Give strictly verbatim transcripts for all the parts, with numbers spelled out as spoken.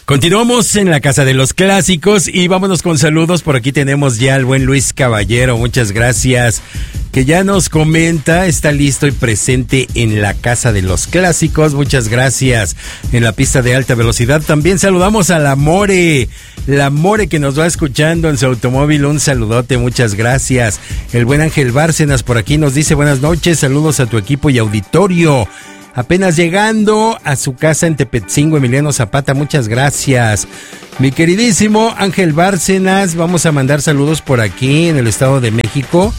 Continuamos en la Casa de los Clásicos y vámonos con saludos. Por aquí tenemos ya al buen Luis Caballero, muchas gracias, que ya nos comenta, está listo y presente en la Casa de los Clásicos, muchas gracias. En la pista de alta velocidad también saludamos a la More, la More que nos va escuchando en su automóvil, un saludote, muchas gracias. El buen Ángel Bárcenas por aquí nos dice buenas noches, saludos a tu equipo y auditorio. Apenas llegando a su casa en Tepetzingo, Emiliano Zapata, muchas gracias. Mi queridísimo Ángel Bárcenas, vamos a mandar saludos por aquí en el Estado de México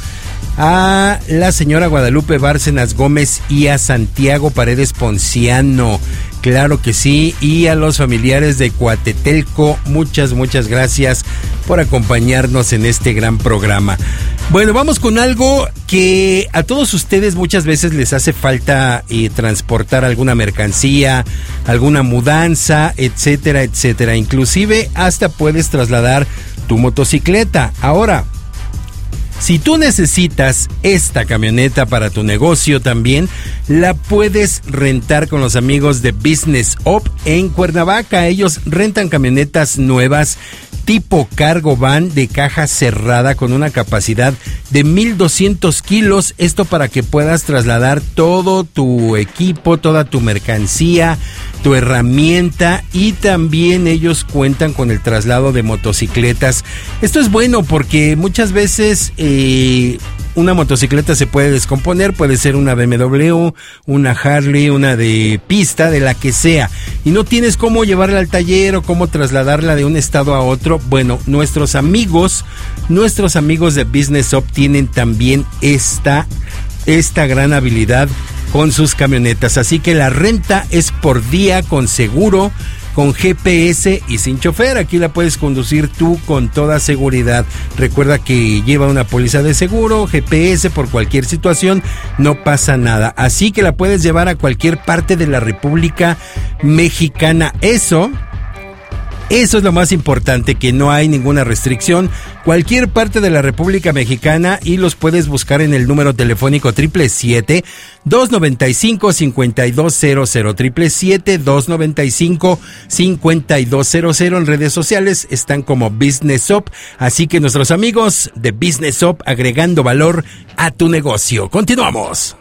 a la señora Guadalupe Bárcenas Gómez y a Santiago Paredes Ponciano, claro que sí, y a los familiares de Coatetelco, muchas, muchas gracias por acompañarnos en este gran programa. Bueno, vamos con algo que a todos ustedes muchas veces les hace falta eh, transportar alguna mercancía, alguna mudanza, etcétera, etcétera. Inclusive hasta puedes trasladar tu motocicleta. Ahora, si tú necesitas esta camioneta para tu negocio también, la puedes rentar con los amigos de Business Up en Cuernavaca. Ellos rentan camionetas nuevas tipo cargo van de caja cerrada con una capacidad de mil doscientos kilos. Esto para que puedas trasladar todo tu equipo, toda tu mercancía, tu herramienta, y también ellos cuentan con el traslado de motocicletas. Esto es bueno porque muchas veces eh, una motocicleta se puede descomponer, puede ser una B M W, una Harley, una de pista, de la que sea, y no tienes cómo llevarla al taller o cómo trasladarla de un estado a otro. Bueno, nuestros amigos, nuestros amigos de Business Up tienen también esta, esta gran habilidad con sus camionetas, así que la renta es por día, con seguro, con G P S y sin chofer. Aquí la puedes conducir tú con toda seguridad. Recuerda que lleva una póliza de seguro, G P S, por cualquier situación, no pasa nada. Así que la puedes llevar a cualquier parte de la República Mexicana. Eso... Eso es lo más importante, que no hay ninguna restricción. Cualquier parte de la República Mexicana, y los puedes buscar en el número telefónico siete siete siete, dos nueve cinco, cinco dos cero cero, siete siete siete, dos nueve cinco, cinco dos cero cero. En redes sociales están como Business Up, así que nuestros amigos de Business Up, agregando valor a tu negocio. Continuamos.